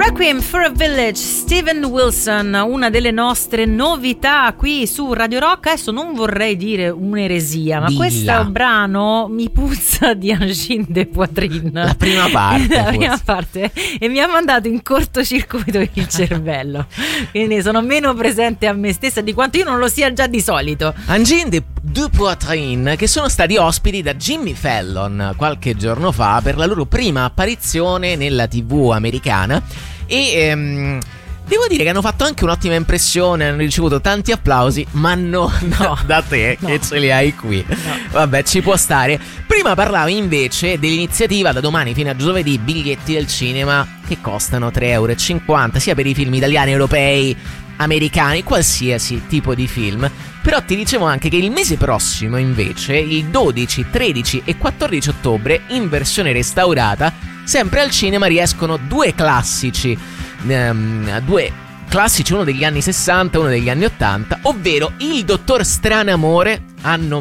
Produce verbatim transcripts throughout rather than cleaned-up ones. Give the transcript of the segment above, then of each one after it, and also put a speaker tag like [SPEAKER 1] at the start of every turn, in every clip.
[SPEAKER 1] Requiem for a Village, Steven Wilson, una delle nostre novità qui su Radio Rock. Adesso non vorrei dire un'eresia, ma
[SPEAKER 2] Dilla.
[SPEAKER 1] questo brano mi puzza di Angine de Poitrine.
[SPEAKER 2] La prima parte.
[SPEAKER 1] La prima parte. E mi ha mandato in cortocircuito il cervello. Quindi sono meno presente a me stessa di quanto io non lo sia già di solito.
[SPEAKER 2] Angine de de Poitrine, che sono stati ospiti da Jimmy Fallon qualche giorno fa per la loro prima apparizione nella tivù americana. E ehm, devo dire che hanno fatto anche un'ottima impressione, hanno ricevuto tanti applausi, ma no, no da te no. Che ce li hai qui. No. Vabbè, ci può stare. Prima parlavo invece dell'iniziativa da domani fino a giovedì, biglietti del cinema che costano tre euro e cinquanta sia per i film italiani, europei, americani, qualsiasi tipo di film. Però ti dicevo anche che il mese prossimo invece, il dodici, tredici e quattordici ottobre, in versione restaurata, sempre al cinema riescono due classici, um, due classici, uno degli anni sessanta, uno degli anni ottanta, ovvero Il Dottor Stranamore, anno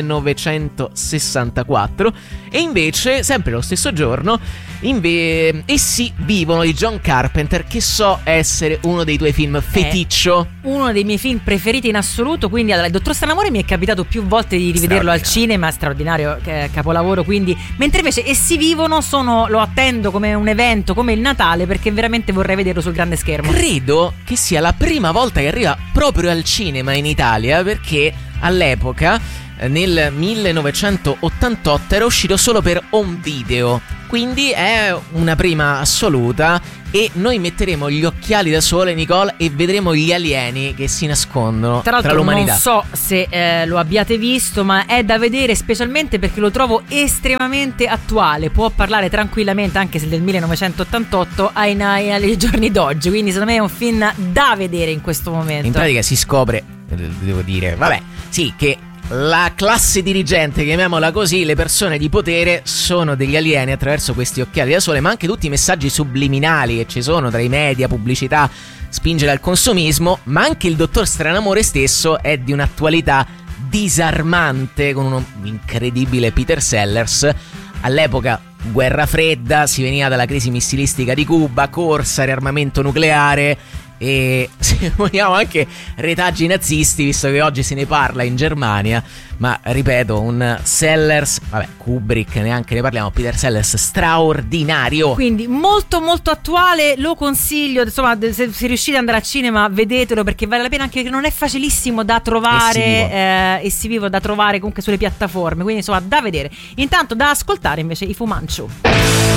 [SPEAKER 2] millenovecentosessantaquattro, e invece, sempre lo stesso giorno, inve- Essi vivono di John Carpenter, che so essere uno dei tuoi film feticcio.
[SPEAKER 1] È uno dei miei film preferiti in assoluto, quindi allora, Il Dottor Stranamore mi è capitato più volte di rivederlo al cinema, straordinario, eh, capolavoro, quindi, mentre invece Essi vivono sono, lo attendo come un evento, come il Natale, perché veramente vorrei vederlo sul grande schermo.
[SPEAKER 2] Credo che sia la prima volta che arriva proprio al cinema in Italia, perché all'epoca, nel millenovecentottantotto, era uscito solo per home video, quindi è una prima assoluta. E noi metteremo gli occhiali da sole, Nicole, e vedremo gli alieni che si nascondono tra,
[SPEAKER 1] tra
[SPEAKER 2] l'umanità.
[SPEAKER 1] Non so se eh, lo abbiate visto, ma è da vedere, specialmente perché lo trovo estremamente attuale. Può parlare tranquillamente, anche se del millenovecentottantotto, ai, ai, ai giorni d'oggi. Quindi secondo me è un film da vedere in questo momento.
[SPEAKER 2] In pratica si scopre, devo dire, vabbè, sì, che la classe dirigente, chiamiamola così, le persone di potere, sono degli alieni attraverso questi occhiali da sole, ma anche tutti i messaggi subliminali che ci sono tra i media, pubblicità, spingere al consumismo. Ma anche Il Dottor Stranamore stesso è di un'attualità disarmante, con un incredibile Peter Sellers. All'epoca guerra fredda, si veniva dalla crisi missilistica di Cuba, corsa, riarmamento nucleare e, se vogliamo, anche retaggi nazisti, visto che oggi se ne parla in Germania. Ma ripeto, un Sellers, vabbè, Kubrick neanche ne parliamo, Peter Sellers straordinario.
[SPEAKER 1] Quindi molto molto attuale, lo consiglio, insomma, se, se riuscite ad andare al cinema vedetelo, perché vale la pena, anche perché non è facilissimo da trovare, e si vivo, eh, e si vivo da trovare comunque sulle piattaforme, quindi insomma da vedere. Intanto da ascoltare invece i Fu Manchu.